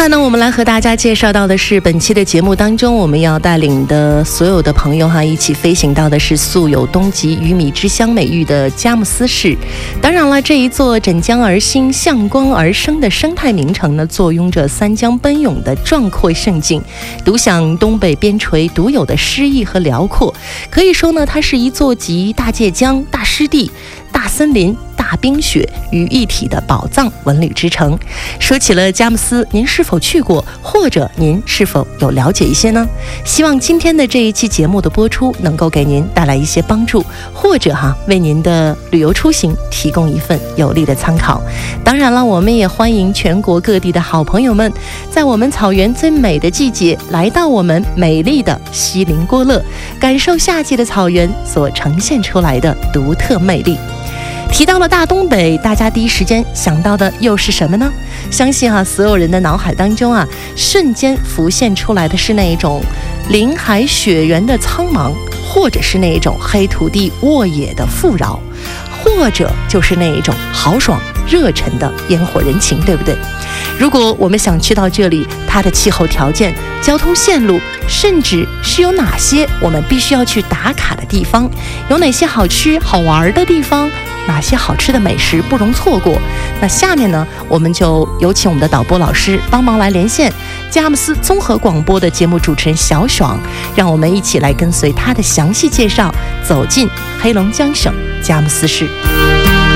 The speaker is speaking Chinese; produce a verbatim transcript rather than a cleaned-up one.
下呢，我们来和大家介绍到的是本期的节目当中，我们要带领的所有的朋友哈，一起飞行到的是素有东极鱼米之乡美誉的佳木斯市。当然了，这一座枕江而兴、向光而生的生态名城呢，坐拥着三江奔涌的壮阔胜景，独享东北边陲独有的诗意和辽阔。可以说呢，它是一座集大界江、大湿地、大森林、大冰雪于一体的宝藏文旅之城。说起了佳木斯，您是否去过，或者您是否有了解一些呢？希望今天的这一期节目的播出能够给您带来一些帮助，或者哈为您的旅游出行提供一份有力的参考。当然了，我们也欢迎全国各地的好朋友们，在我们草原最美的季节，来到我们美丽的锡林郭勒，感受夏季的草原所呈现出来的独特魅力。提到了大东北，大家第一时间想到的又是什么呢？相信啊，所有人的脑海当中啊，瞬间浮现出来的是那一种林海雪原的苍茫，或者是那一种黑土地沃野的富饶，或者就是那一种豪爽热忱的烟火人情，对不对？如果我们想去到这里，它的气候条件、交通线路，甚至是有哪些我们必须要去打卡的地方，有哪些好吃好玩的地方，哪些好吃的美食不容错过。那下面呢，我们就有请我们的导播老师帮忙来连线佳木斯综合广播的节目主持人小爽，让我们一起来跟随他的详细介绍，走进黑龙江省佳木斯市。